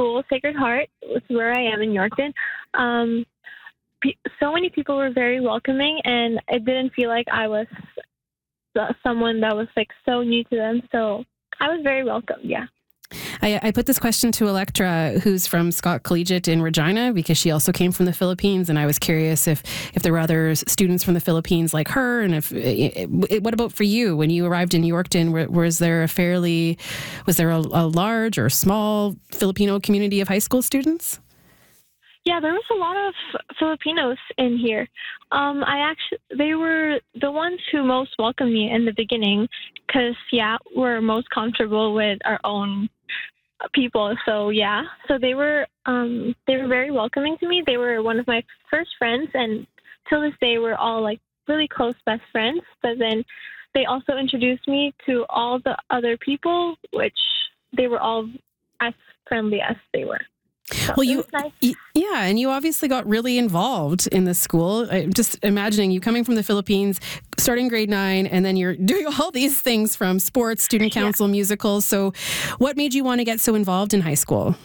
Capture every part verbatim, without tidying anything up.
school, Sacred Heart, was where I am in Yorkton. Um, pe- so many people were very welcoming, and it didn't feel like I was uh, someone that was like so new to them. So I was very welcome. Yeah. I, I put this question to Electra, who's from Scott Collegiate in Regina, because she also came from the Philippines, and I was curious if if there were other students from the Philippines like her, and if it, it, what about for you when you arrived in Yorkton? Was there a fairly was there a, a large or small Filipino community of high school students? Yeah, there was a lot of Filipinos in here. Um, I actually, they were the ones who most welcomed me in the beginning, because yeah, we're most comfortable with our own people. So yeah, so they were, um, they were very welcoming to me. They were one of my first friends, and till this day, we're all like really close best friends. But then they also introduced me to all the other people, which they were all as friendly as they were. So well, you, nice. y- yeah, and you obviously got really involved in the school. I'm just imagining you coming from the Philippines, starting grade nine, and then you're doing all these things from sports, student council, yeah. musicals. So what made you want to get so involved in high school?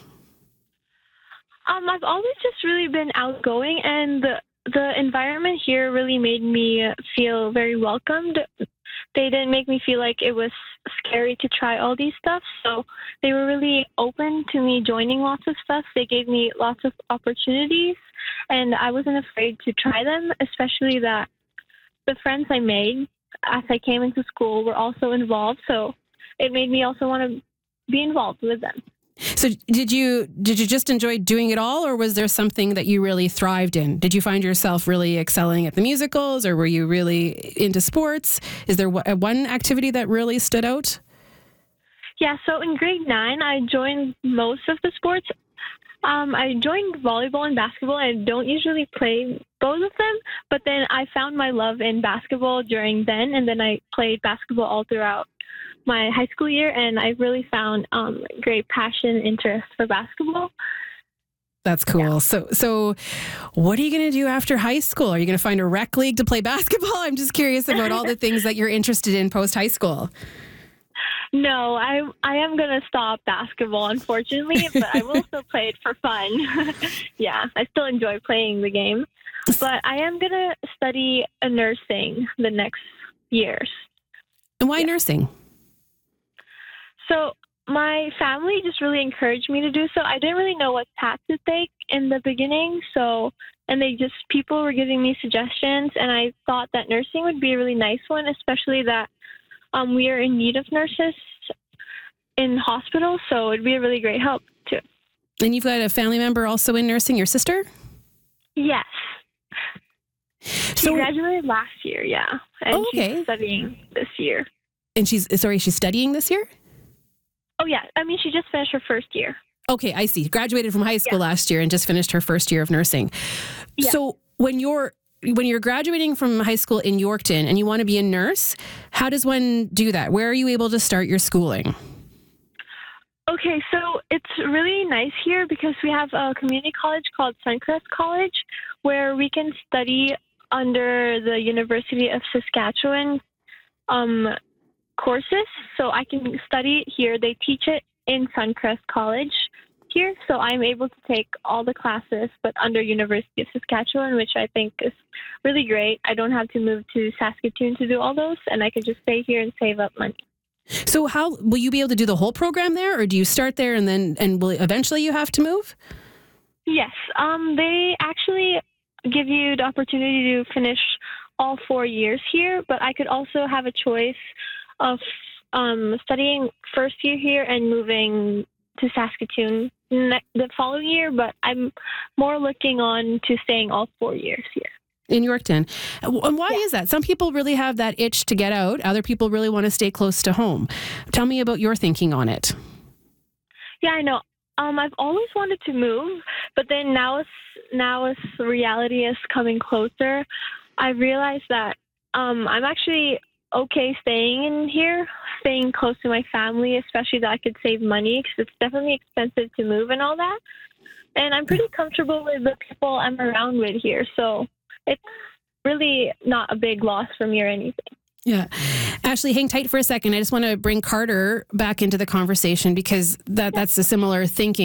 Um, I've always just really been outgoing, and the, the environment here really made me feel very welcomed. They didn't make me feel like it was scary to try all these stuff. So they were really open to me joining lots of stuff. They gave me lots of opportunities, and I wasn't afraid to try them, especially that the friends I made as I came into school were also involved. So it made me also want to be involved with them. So did you did you just enjoy doing it all, or was there something that you really thrived in? Did you find yourself really excelling at the musicals, or were you really into sports? Is there one activity that really stood out? Yeah, so in grade nine, I joined most of the sports. Um, I joined volleyball and basketball. I don't usually play both of them, but then I found my love in basketball during then, and then I played basketball all throughout my high school year, and I really found um, great passion and interest for basketball. That's cool. Yeah. So, so what are you going to do after high school? Are you going to find a rec league to play basketball? I'm just curious about all the things that you're interested in post high school. No, I I am going to stop basketball, unfortunately, but I will still play it for fun. Yeah, I still enjoy playing the game, but I am going to study a nursing the next years. And why yeah. nursing? So my family just really encouraged me to do so. I didn't really know what path to take in the beginning. So, and they just, people were giving me suggestions, and I thought that nursing would be a really nice one, especially that um, we are in need of nurses in hospitals. So it'd be a really great help too. And you've got a family member also in nursing, your sister? Yes. She so, graduated last year, yeah. And oh, okay. she's studying this year. And she's, sorry, she's studying this year? Oh, yeah. I mean, she just finished her first year. Okay, I see. Graduated from high school yeah. last year and just finished her first year of nursing. Yeah. So when you're when you're graduating from high school in Yorkton and you want to be a nurse, how does one do that? Where are you able to start your schooling? Okay, so it's really nice here because we have a community college called Suncrest College where we can study under the University of Saskatchewan um, courses. So I can study it here. They teach it in Suncrest College here. So I'm able to take all the classes, but under University of Saskatchewan, which I think is really great. I don't have to move to Saskatoon to do all those, and I can just stay here and save up money. So how will you be able to do the whole program there, or do you start there and then and will eventually you have to move? Yes, um, they actually give you the opportunity to finish all four years here, but I could also have a choice of um, studying first year here and moving to Saskatoon ne- the following year, but I'm more looking on to staying all four years here. In Yorkton. And why yeah. is that? Some people really have that itch to get out. Other people really want to stay close to home. Tell me about your thinking on it. Yeah, I know. Um, I've always wanted to move, but then now as now as reality is coming closer, I realized that um, I'm actually okay staying in here, staying close to my family, especially that I could save money because it's definitely expensive to move and all that. And I'm pretty comfortable with the people I'm around with here, so it's really not a big loss for me or anything. Yeah. Ashley, hang tight for a second. I just want to bring Carter back into the conversation because that, that's a similar thinking.